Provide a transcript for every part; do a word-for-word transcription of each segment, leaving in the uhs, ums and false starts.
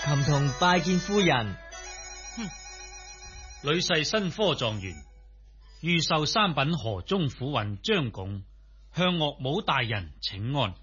琴童拜見夫人。 女婿新科狀元，預受三品河中府尹張拱向岳母大人請安。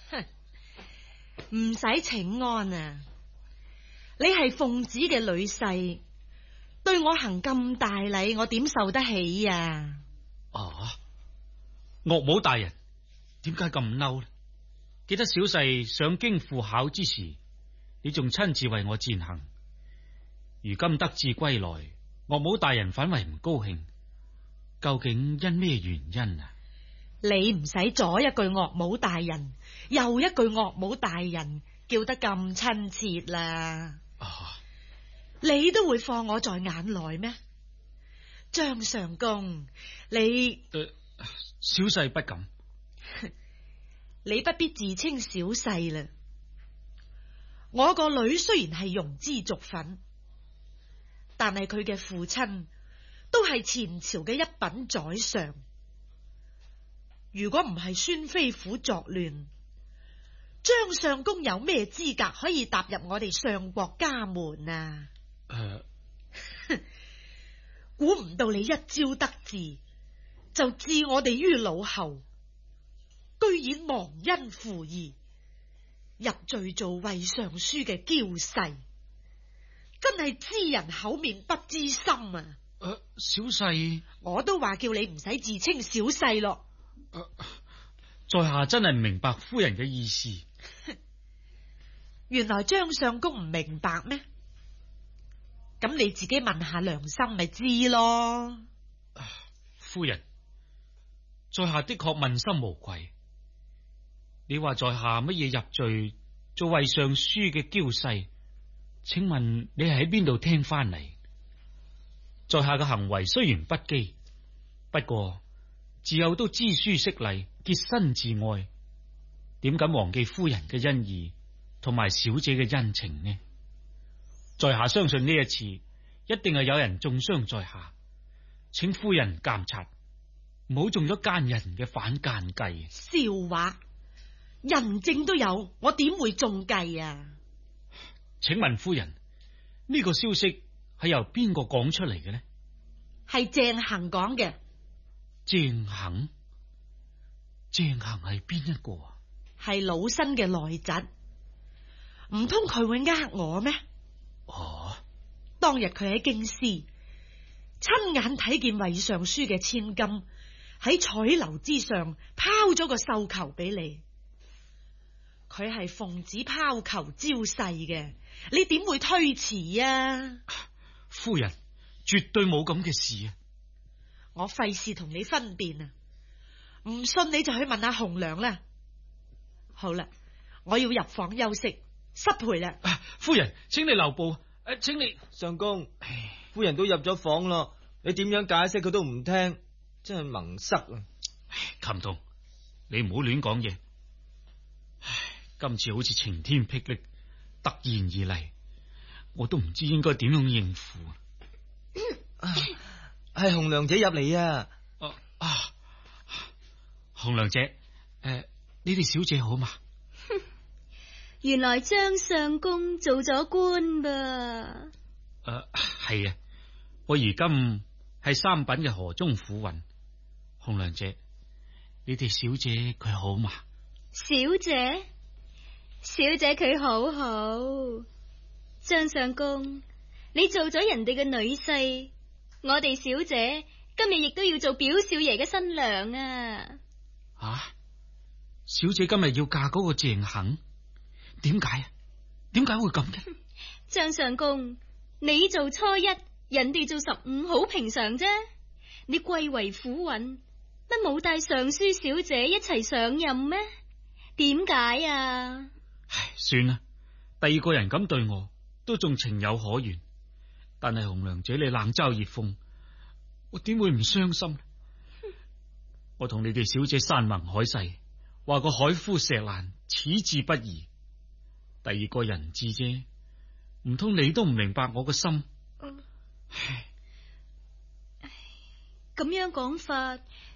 唔使請安啊！你係鳳子嘅女婿，對我行咁大禮，我點受得起呀？ 啊！岳母大人點解咁嬲呢？記得小婿上京赴考之時，你仲親自為我餞行，如今得志歸來，岳母大人反為唔高興，究竟因咩原因啊？ 你唔使左一句岳母大人，右一句岳母大人，叫得咁親切啦。 啊！ 你都會放我在眼內咩？張相公，你、 呃、小婿不敢。 你不必自稱小婿啦。我個女雖然係庸脂俗粉，但係佢嘅父親都係前朝嘅一品宰相。如果唔係孫飛虎作亂，張相公有咩資格可以踏入我哋相國家門啊？ 誒、 uh... 估唔到你一朝得志，就置我哋於腦後，居然忘恩負義，入贅做衛尚書嘅嬌婿，真係知人口面不知心啊！ 誒、uh, 小婿， 我都話叫你唔使自稱小婿咯。 Uh, 在下真係唔明白夫人嘅意思。 原來張相公唔明白咩？咁你自己問下良心咪知咯。 夫人，在下的確問心無愧。你話在下乜嘢入贅做衛尚書嘅嬌婿？請問你係喺邊度聽翻嚟？在下嘅行為雖然不羈，不過自幼都知書識禮，潔身自愛，點敢忘記夫人嘅恩義同埋小姐嘅恩情呢？在下相信呢一次一定係有人中傷在下，請夫人鑒察，唔好中咗奸人嘅反間計。 笑話，人證都有，我點會中計啊？ 請問夫人，呢個消息係由邊個講出嚟嘅呢？ 係鄭恒講嘅。 鄭恒？鄭恒係邊一個啊？ 係老身嘅內侄，唔通佢會呃我咩？ 哦， 當日佢喺京師親眼睇見衛尚書嘅千金喺彩樓之上拋咗個繡球俾你，佢係奉旨拋球招婿嘅，你點會推辭啊？ 夫人絕對冇咁嘅事啊！ 我費事同你分辨啊！唔信你就去問下紅娘啦。好啦，我要入房休息，失陪啦。 啊，夫人，請你留步。誒，請你相公，夫人都入咗房咯，你點樣解釋佢都唔聽，真係蒙塞啊！ 琴童，你唔好亂講嘢。唉，今次好似晴天霹靂，突然而嚟，我都唔知應該點樣應付。 係紅娘姐入嚟啊！ 啊啊，紅娘姐，誒，你哋小姐好嘛？ 原來張相公做咗官噃。 誒、呃，係啊，我而今係三品嘅河中府尹。紅娘姐，你哋小姐佢好嘛？ 小姐，小姐佢好好。張相公，你做咗人哋嘅女婿，我哋小姐今日亦都要做表少爺嘅新娘啊！ 啊，小姐今日要嫁嗰個鄭恒？點解啊？點解會咁嘅？ 張相公，你做初一，人哋做十五，好平常啫。你貴為府尹，乜冇帶尚書小姐一齊上任咩？點解啊？ 唉，算啦，第二個人咁對我，都仲情有可原。但係紅娘姐你冷嘲熱諷，我點會唔傷心？我同你哋小姐山盟海誓，話個海枯石爛，矢志不移。第二個人質啫，唔通你都唔明白我個心？ 嗯、唉，咁樣講法，